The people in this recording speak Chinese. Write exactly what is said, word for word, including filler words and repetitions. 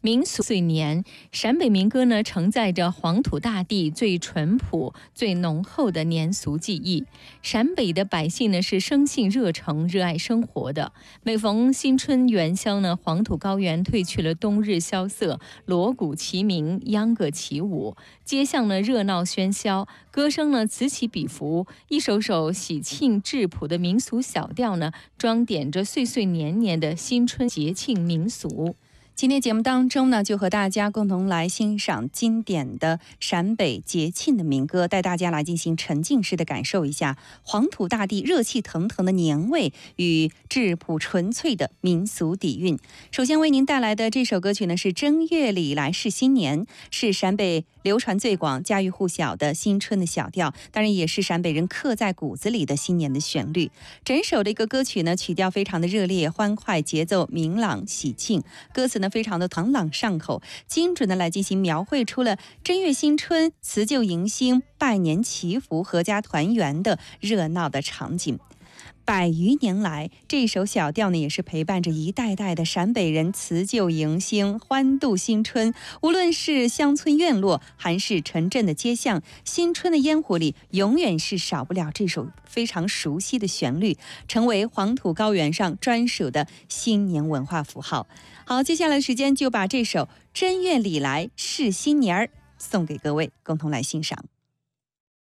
民俗岁年，陕北民歌呢，承载着黄土大地最淳朴、最浓厚的年俗记忆。陕北的百姓呢，是生性热诚、热爱生活的。每逢新春元宵呢，黄土高原褪去了冬日萧瑟，锣鼓齐鸣，秧歌起舞，街巷呢热闹喧嚣，歌声呢此起彼伏，一首首喜庆质朴的民俗小调呢，装点着岁岁年年的新春节庆民俗。 今天节目当中呢，就和大家共同来欣赏经典的陕北节庆的民歌，带大家来进行沉浸式的感受一下黄土大地热气腾腾的年味与质朴纯粹的民俗底蕴。首先为您带来的这首歌曲呢，是正月里来是新年，是陕北流传最广、家喻户晓的新春的小调，当然也是陕北人刻在骨子里的新年的旋律。整首的一个歌曲呢，曲调非常的热烈欢快，节奏明朗喜庆，歌词呢非常的朗朗上口，精准的来进行描绘出了正月新春辞旧迎新、拜年祈福、阖家团圆的热闹的场景。百余年来，这首小调呢，也是陪伴着一代代的陕北人辞旧迎新、欢度新春。无论是乡村院落，还是城镇的街巷，新春的烟火里，永远是少不了这首非常熟悉的旋律，成为黄土高原上专属的新年文化符号。好，接下来的时间就把这首《正月里来是新年儿》送给各位，共同来欣赏。